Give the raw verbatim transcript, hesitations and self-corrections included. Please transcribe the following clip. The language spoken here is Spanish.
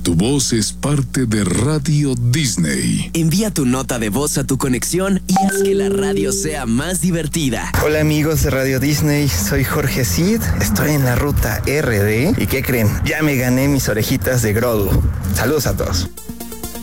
tu voz es parte de Radio Disney. Envía tu nota de voz a tu conexión y haz que la radio sea más divertida. Hola amigos de Radio Disney, soy Jorge Cid, estoy en la ruta R D y ¿qué creen? Ya me gané mis orejitas de Grogu. Saludos a todos.